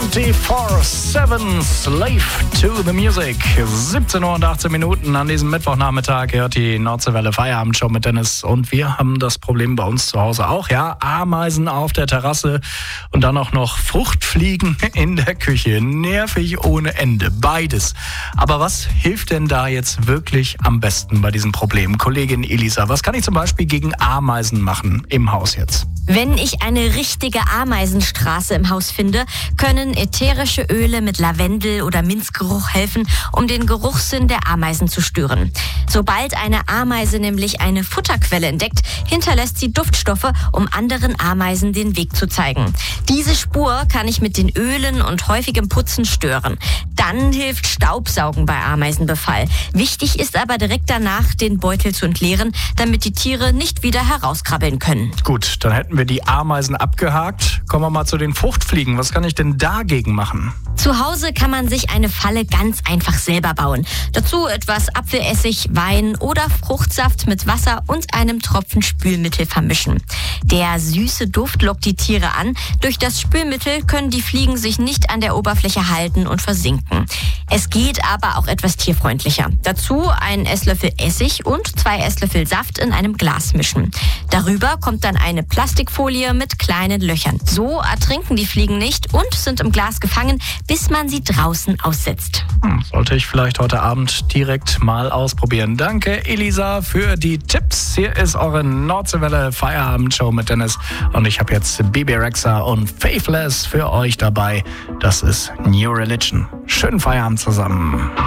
24/7 Slave to the Music. 17 Uhr und 18 Minuten an diesem Mittwochnachmittag hört die Nordseewelle Feierabendshow mit Dennis. Und wir haben das Problem bei uns zu Hause auch, ja. Ameisen auf der Terrasse und dann auch noch Fruchtfliegen in der Küche. Nervig ohne Ende, beides. Aber was hilft denn da jetzt wirklich am besten bei diesem Problem? Kollegin Elisa, was kann ich zum Beispiel gegen Ameisen machen im Haus jetzt? Wenn ich eine richtige Ameisenstraße im Haus finde, können ätherische Öle mit Lavendel- oder Minzgeruch helfen, um den Geruchssinn der Ameisen zu stören. Sobald eine Ameise nämlich eine Futterquelle entdeckt, hinterlässt sie Duftstoffe, um anderen Ameisen den Weg zu zeigen. Diese Spur kann ich mit den Ölen und häufigem Putzen stören. Dann hilft Staubsaugen bei Ameisenbefall. Wichtig ist aber direkt danach, den Beutel zu entleeren, damit die Tiere nicht wieder herauskrabbeln können. Gut, dann hätten wir die Ameisen abgehakt. Kommen wir mal zu den Fruchtfliegen. Was kann ich denn dagegen machen? Zu Hause kann man sich eine Falle ganz einfach selber bauen. Dazu etwas Apfelessig, Wein oder Fruchtsaft mit Wasser und einem Tropfen Spülmittel vermischen. Der süße Duft lockt die Tiere an. Durch das Spülmittel können die Fliegen sich nicht an der Oberfläche halten und versinken. Es geht aber auch etwas tierfreundlicher. Dazu einen Esslöffel Essig und 2 Esslöffel Saft in einem Glas mischen. Darüber kommt dann eine Plastikfolie mit kleinen Löchern. So ertrinken die Fliegen nicht und sind im Glas gefangen, bis man sie draußen aussetzt. Sollte ich vielleicht heute Abend direkt mal ausprobieren. Danke, Elisa, für die Tipps. Hier ist eure Nordseewelle Feierabendshow mit Dennis. Und ich habe jetzt Bebe Rexha und Faithless für euch dabei. Das ist New Religion. Schönen Feierabend zusammen.